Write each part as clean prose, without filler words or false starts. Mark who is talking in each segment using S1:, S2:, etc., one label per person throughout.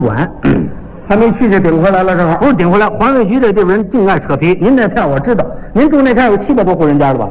S1: 管还没去就顶回来了，正好不是顶回来。环卫局这地方人净爱扯皮。您那片我知道，您住那片有700多户人家了吧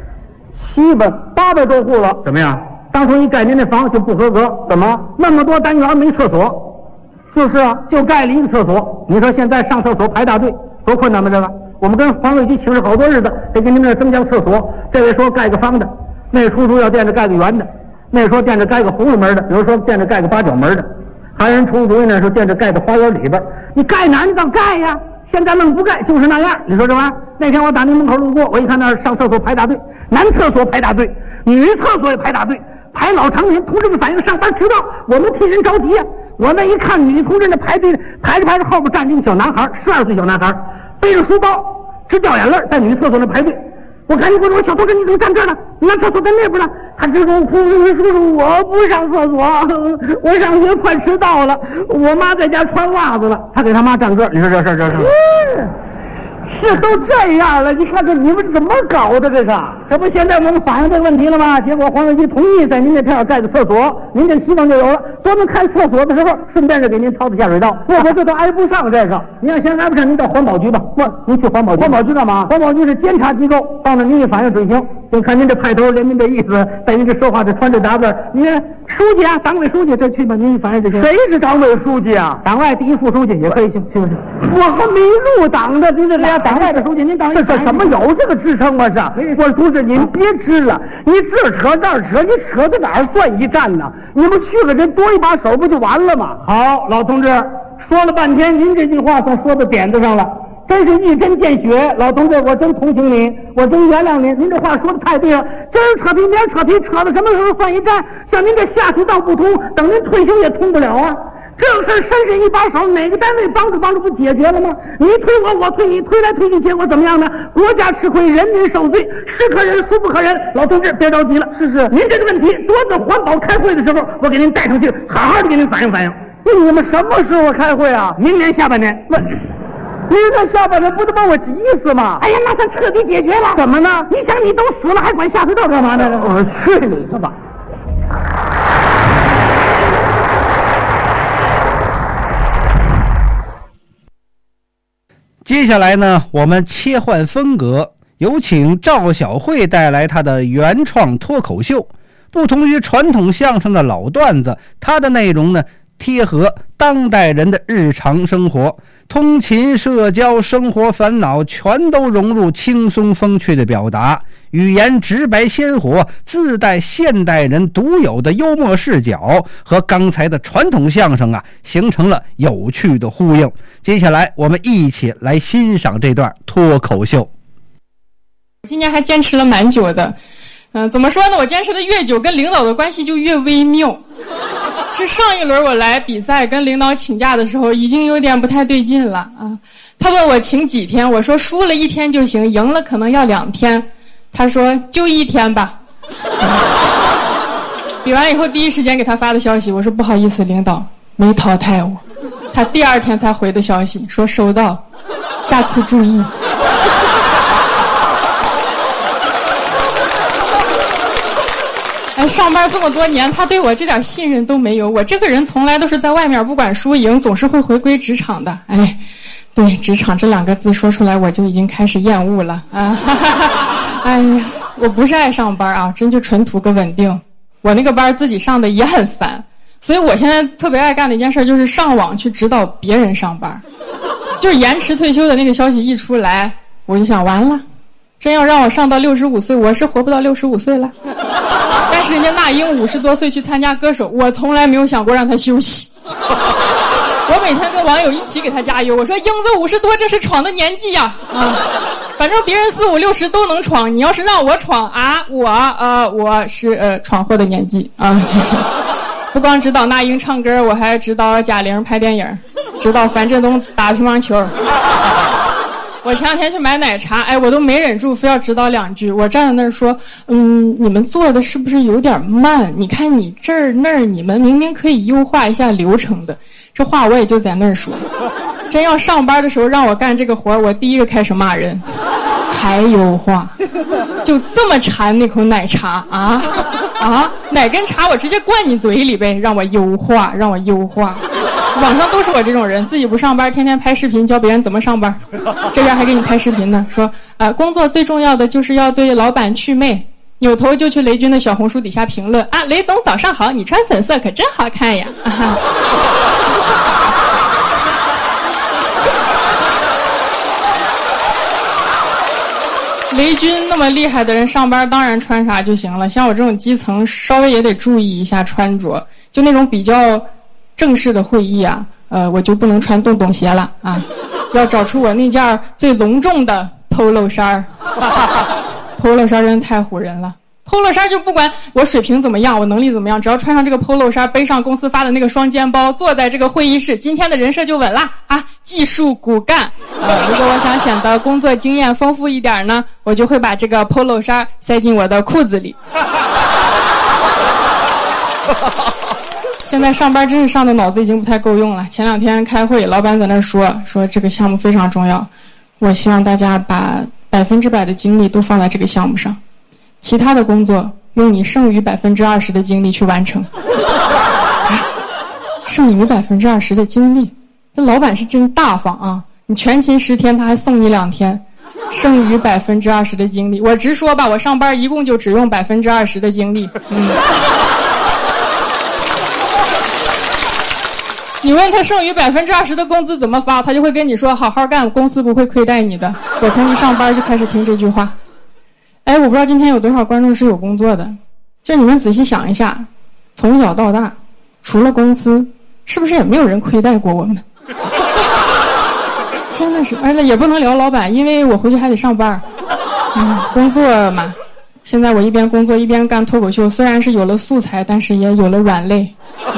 S1: ？800多户了。怎么样？当初一盖您那房就不合格，怎么那么多单元没厕所？就是啊，就盖了一个厕所。你说现在上厕所排大队多困难吗？这个我们跟环卫局请示好多日子，得给您那增加厕所。这位说盖个方的，那位出租要惦着盖个圆的，那位说惦着盖个葫芦门的，有人说惦着盖个八角门的，还有人出主意呢说惦着盖到花园里边。你盖哪你倒盖呀？现在愣不盖就是那样。你说这玩意儿？那天我打您门口路过，我一看那儿上厕所排大队，男厕所排大队，女厕所也排大队，排老长年。同志们反映上班迟到，我们替人着急呀。我那一看女同志那排队排着排着，后边站着一个小男孩，12岁小男孩，背着书包直掉眼泪，在女厕所那排队。我赶紧过去，我说小同志你怎么站这儿呢？你那厕所在那边呢。他直说叔叔我不上厕所，我上学快迟到了，我妈在家穿袜子了。他给他妈站这儿，你说这事是都这样了，你看看你们怎么搞的？这不现在我们反映这个问题了吗？结果环卫局同意在您那片盖个厕所，您这希望就有了。专门开厕所的时候，顺便是给您抄的下水道。不，这都挨不上这个。您要先挨不上，您到环保局吧。不，您去环保局。环保局干嘛？环保局是监察机构，到那您一反映准行。就看您这派头，连您这意思，带您这说话，这穿这打扮，您书记啊，党委书记，这去吧，您一反映就行。谁是党委书记啊？党外第一副书记也可以行，去不去？我还没入党呢，您这俩党外的书记，您党这什么有这个职称吗？是，我同志您别支了，你这扯那扯，你扯到哪儿算一站呢？你们去个人多一把手不就完了吗？好，老同志说了半天，您这句话算说到点子上了。真是一针见血，老同志，我真同情您，我真原谅您。您这话说的太对了，今儿扯皮，明儿扯皮，扯到什么时候算一站？像您这下水道不通，等您退休也通不了啊！这个事儿伸伸一把手，哪个单位帮助不解决了吗？你推我，我推你，推来推去，结果怎么样呢？国家吃亏，人民受罪，是可忍，孰不可忍。老同志别着急了，是，您这个问题，多次环保开会的时候，我给您带上去，好好的给您反映反映。你们什么时候开会啊？明年下半年。你这下半年不得把我急死吗？哎呀，那算彻底解决了。怎么呢？你想你都死了，还管下水道干嘛呢？我去你的吧！
S2: 接下来呢，我们切换风格，有请赵小慧带来她的原创脱口秀。不同于传统相声的老段子，它的内容呢贴合当代人的日常生活，通勤、社交、生活烦恼全都融入轻松风趣的表达，语言直白鲜活，自带现代人独有的幽默视角，和刚才的传统相声形成了有趣的呼应。接下来我们一起来欣赏这段脱口秀。
S3: 今年还坚持了蛮久的，怎么说呢？我坚持的越久，跟领导的关系就越微妙。是上一轮我来比赛跟领导请假的时候，已经有点不太对劲了啊。他问我请几天，我说输了1天就行，赢了可能要2天。他说就1天吧。比完以后第一时间给他发的消息，我说不好意思领导，没淘汰我。他第2天才回的消息，说收到，下次注意。上班这么多年，他对我这点信任都没有。我这个人从来都是在外面不管输赢，总是会回归职场的。哎，对，职场这2个字说出来，我就已经开始厌恶了啊！哎呀，我不是爱上班啊，真就纯图个稳定。我那个班自己上的也很烦，所以我现在特别爱干的一件事就是上网去指导别人上班。就是延迟退休的那个消息一出来，我就想完了，真要让我上到65岁，我是活不到65岁了。但是人家那英50多岁去参加歌手，我从来没有想过让他休息。我每天跟网友一起给他加油，我说英子50多这是闯的年纪呀，反正别人45、60都能闯，你要是让我闯啊，我是闯祸的年纪啊。就是不光指导那英唱歌，我还指导贾玲拍电影，指导樊振东打乒乓球。我前2天去买奶茶，我都没忍住非要指导2句。我站在那儿说，你们做的是不是有点慢？你看你这儿那儿，你们明明可以优化一下流程的。这话我也就在那儿说。真要上班的时候让我干这个活，我第一个开始骂人。还优化？就这么馋那口奶茶啊？哪根茶我直接灌你嘴里呗，让我优化，让我优化。 网上都是我这种人，自己不上班，天天拍视频教别人怎么上班，这边还给你拍视频呢，说工作最重要的就是要对老板祛魅，扭头就去雷军的小红书底下评论啊，雷总早上好，你穿粉色可真好看呀。雷军那么厉害的人上班当然穿啥就行了，像我这种基层稍微也得注意一下穿着，就那种比较正式的会议啊，我就不能穿洞洞鞋了啊，要找出我那件最隆重的 polo 衫polo 衫真的太唬人了。polo 衫就不管我水平怎么样，我能力怎么样，只要穿上这个 polo 衫，背上公司发的那个双肩包，坐在这个会议室，今天的人设就稳啦啊！技术骨干。如果我想显得工作经验丰富一点呢，我就会把这个 polo 衫塞进我的裤子里。现在上班真是上的脑子已经不太够用了。前两天开会，老板在那说这个项目非常重要，我希望大家把100%的精力都放在这个项目上。其他的工作用你剩余20%的精力去完成。剩余20%的精力，这老板是真大方啊！你全勤10天，他还送你2天，剩余20%的精力。我直说吧，我上班一共就只用20%的精力。你问他剩余20%的工资怎么发，他就会跟你说好好干，公司不会亏待你的。我从一上班就开始听这句话。哎，我不知道今天有多少观众是有工作的，就你们仔细想一下，从小到大，除了公司，是不是也没有人亏待过我们？真的是，而且也不能聊老板，因为我回去还得上班。工作嘛，现在我一边工作一边干脱口秀，虽然是有了素材，但是也有了软肋。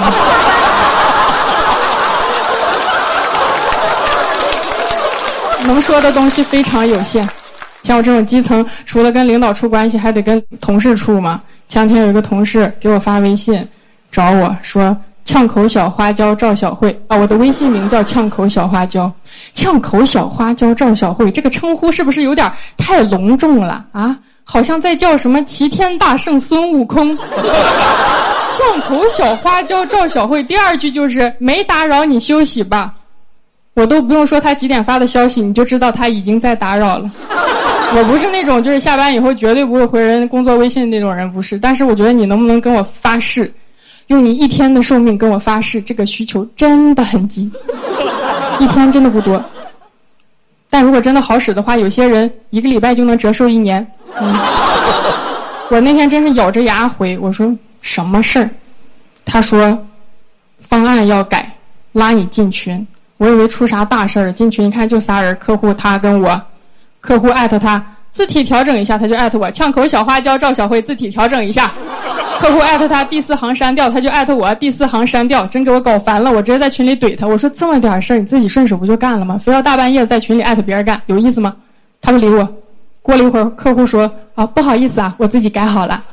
S3: 能说的东西非常有限。像我这种基层，除了跟领导处关系，还得跟同事处嘛。前两天有一个同事给我发微信，找我说呛口小花椒赵小慧啊，我的微信名叫呛口小花椒。呛口小花椒赵小慧这个称呼是不是有点太隆重了啊？好像在叫什么齐天大圣孙悟空。呛口小花椒赵小慧，第2句就是没打扰你休息吧。我都不用说他几点发的消息，你就知道他已经在打扰了。我不是那种就是下班以后绝对不会回人工作微信那种人，不是。但是我觉得你能不能跟我发誓，用你1天的寿命跟我发誓，这个需求真的很急，1天真的不多。但如果真的好使的话，有些人1个礼拜就能折寿1年。我那天真是咬着牙回，我说什么事儿？他说方案要改，拉你进群。我以为出啥大事儿了，进群一看就仨人，客户他跟我，客户艾特他，字体调整一下，他就艾特我，呛口小花椒赵小慧字体调整一下，客户艾特他第4行删掉，他就艾特我第4行删掉，真给我搞烦了，我直接在群里怼他，我说这么点事儿你自己顺手不就干了吗？非要大半夜在群里艾特别人干，有意思吗？他不理我。过了一会儿，客户说啊，不好意思啊，我自己改好了。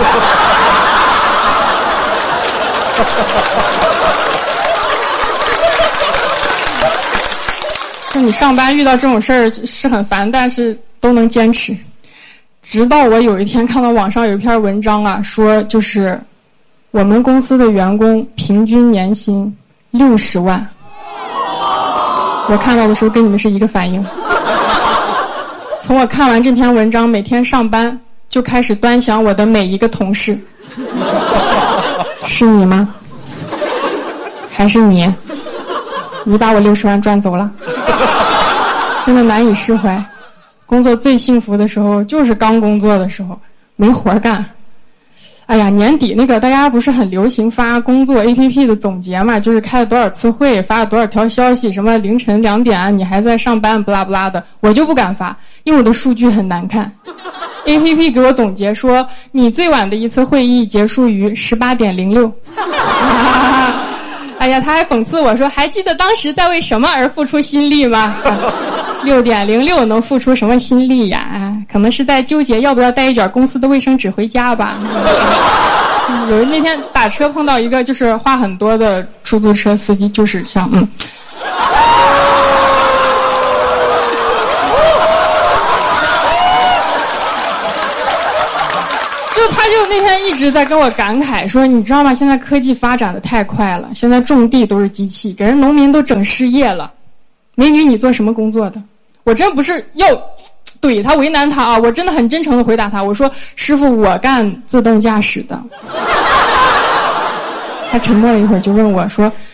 S3: 就你上班遇到这种事儿是很烦，但是都能坚持。直到我有一天看到网上有一篇文章啊，说就是我们公司的员工平均年薪60万。我看到的时候跟你们是一个反应。从我看完这篇文章，每天上班就开始端详我的每一个同事。是你吗？还是你？你把我60万赚走了。真的难以释怀。工作最幸福的时候就是刚工作的时候，没活干。哎呀，年底那个大家不是很流行发工作 APP 的总结嘛，就是开了多少次会，发了多少条消息，什么凌晨2点你还在上班不拉不拉的，我就不敢发，因为我的数据很难看。APP 给我总结说，你最晚的一次会议结束于18:06。哎呀，他还讽刺我说，还记得当时在为什么而付出心力吗？6:06能付出什么心力呀？可能是在纠结要不要带一卷公司的卫生纸回家吧。有那天打车碰到一个就是话很多的出租车司机，就是像就他就那天一直在跟我感慨说，你知道吗？现在科技发展的太快了，现在种地都是机器，给人农民都整失业了。美女，你做什么工作的？我真不是要怼他为难他啊，我真的很真诚的回答他，我说师傅，我干自动驾驶的。他沉默了一会儿就问我说，